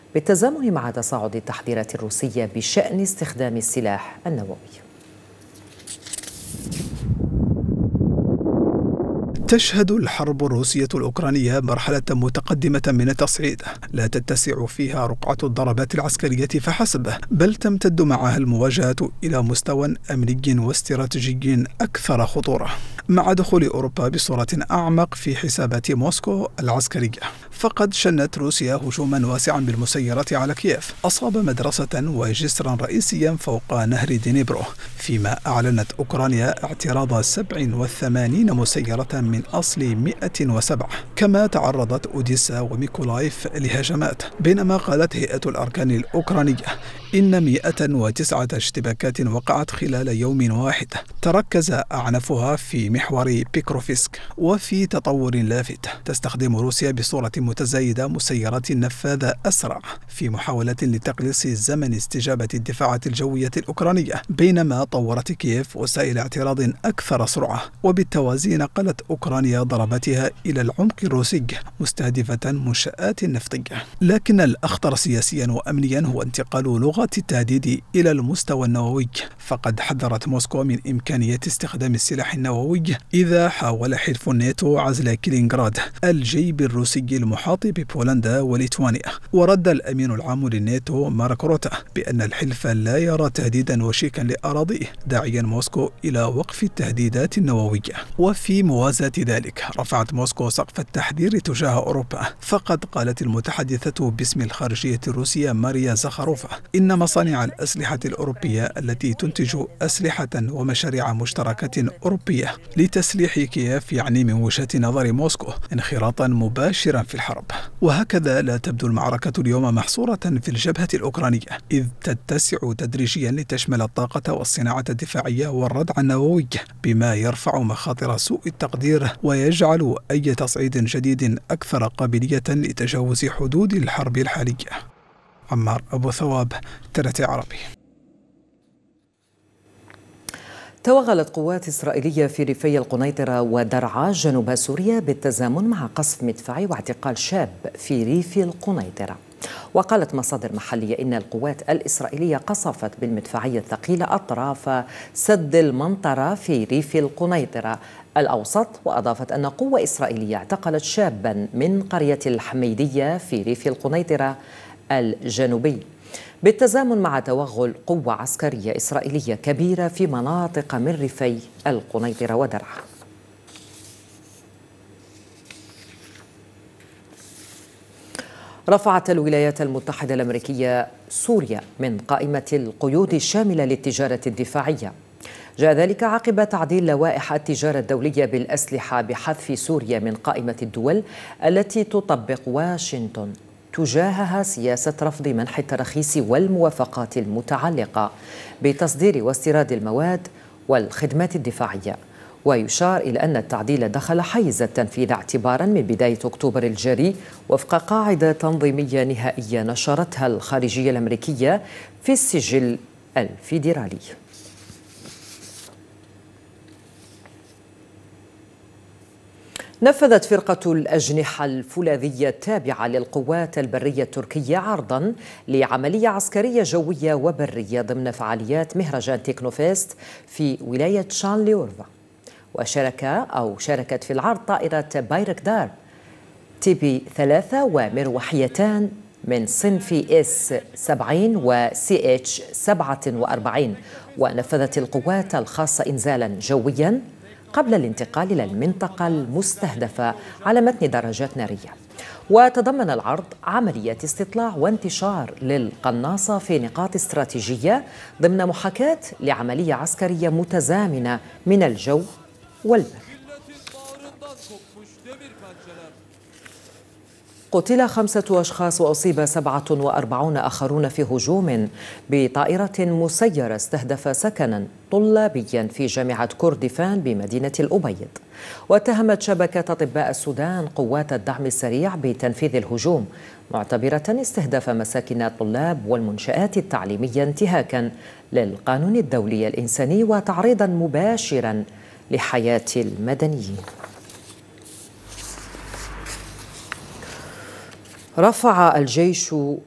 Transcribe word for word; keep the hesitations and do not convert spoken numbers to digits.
بالتزامن مع تصاعد التحذيرات الروسية بشأن استخدام السلاح النووي. تشهد الحرب الروسية الأوكرانية مرحلة متقدمة من التصعيد، لا تتسع فيها رقعة الضربات العسكرية فحسب، بل تمتد معها المواجهة إلى مستوى أمني واستراتيجي أكثر خطورة، مع دخول أوروبا بصورة أعمق في حسابات موسكو العسكرية. فقد شنت روسيا هجوما واسعا بالمسيرات على كييف، أصاب مدرسة وجسرا رئيسيا فوق نهر دينيبرو، فيما أعلنت أوكرانيا اعتراض سبع وثمانين مسيرة من أصل مئة وسبعة. كما تعرضت أوديسا وميكولايف لهجمات، بينما قالت هيئة الأركان الأوكرانية إن مئة وتسعة اشتباكات وقعت خلال يوم واحد، تركز أعنفها في محور بيكروفسك. وفي تطور لافت، تستخدم روسيا بصورة متزايدة مسيرات نفاذة أسرع في محاولة لتقليص زمن استجابة الدفاعات الجوية الأوكرانية، بينما طورت كييف وسائل اعتراض أكثر سرعة. وبالتوازي نقلت أوكرانيا ضرباتها إلى العمق الروسي مستهدفة منشآت نفطية. لكن الأخطر سياسيا وأمنيا هو انتقال لغة التهديد إلى المستوى النووي، فقد حذرت موسكو من إمكانية استخدام السلاح النووي إذا حاول حلف الناتو عزل كلينغراد الجيب الروسي المحاط ببولندا وليتوانيا. ورد الأمين العام للناتو مارك روتا بأن الحلف لا يرى تهديدا وشيكا لأراضيه، داعيا موسكو إلى وقف التهديدات النووية. وفي موازاة ذلك رفعت موسكو سقف التحذير تجاه أوروبا، فقد قالت المتحدثة باسم الخارجية الروسية ماريا زخاروفا إن مصانع الأسلحة الأوروبية التي تنتج أسلحة ومشاريع مشتركة أوروبية لتسليح كييف يعني من وجهة نظر موسكو انخراطا مباشرا في الحرب. وهكذا لا تبدو المعركة اليوم محصورة في الجبهة الأوكرانية، إذ تتسع تدريجيا لتشمل الطاقة والصناعة الدفاعية والردع النووي، بما يرفع مخاطر سوء التقدير ويجعل أي تصعيد جديد أكثر قابلية لتجاوز حدود الحرب الحالية. عمار أبو ثواب، ترتي عربي. توغلت قوات إسرائيلية في ريفي القنيطرة ودرعا جنوب سوريا بالتزامن مع قصف مدفعي واعتقال شاب في ريف القنيطرة. وقالت مصادر محلية إن القوات الإسرائيلية قصفت بالمدفعية الثقيلة أطراف سد المنطرة في ريف القنيطرة الأوسط. وأضافت أن قوة إسرائيلية اعتقلت شابا من قرية الحميدية في ريف القنيطرة الجنوبي بالتزامن مع توغل قوة عسكرية إسرائيلية كبيرة في مناطق من ريفي القنيطرة ودرعا. رفعت الولايات المتحدة الأمريكية سوريا من قائمة القيود الشاملة للتجارة الدفاعية. جاء ذلك عقب تعديل لوائح التجارة الدولية بالأسلحة بحذف سوريا من قائمة الدول التي تطبق واشنطن تجاهها سياسة رفض منح التراخيص والموافقات المتعلقة بتصدير واستيراد المواد والخدمات الدفاعية. ويشار إلى أن التعديل دخل حيز التنفيذ اعتبارا من بداية أكتوبر الجاري وفق قاعدة تنظيمية نهائية نشرتها الخارجية الأمريكية في السجل الفيدرالي. نفذت فرقة الأجنحة الفولاذية التابعة للقوات البرية التركية عرضا لعملية عسكرية جوية وبرية ضمن فعاليات مهرجان تكنوفيست في ولاية شانليورفا. وشارك أو شاركت في العرض طائرة بايركدار تي بي ثلاثة ومروحيتان من صنف اس سبعين وسي اتش سبعة وأربعين. ونفذت القوات الخاصة إنزالا جويا قبل الانتقال إلى المنطقة المستهدفة على متن دراجات نارية. وتضمن العرض عملية استطلاع وانتشار للقناصة في نقاط استراتيجية ضمن محاكاة لعملية عسكرية متزامنة من الجو والبر. قتل خمسة أشخاص وأصيب سبعة وأربعون آخرون في هجوم بطائرة مسيرة استهدف سكنا طلابيا في جامعة كردفان بمدينة الأبيض. واتهمت شبكة أطباء السودان قوات الدعم السريع بتنفيذ الهجوم، معتبرة استهداف مساكن الطلاب والمنشآت التعليمية انتهاكا للقانون الدولي الإنساني وتعريضا مباشرا لحياة المدنيين. رفع الجيش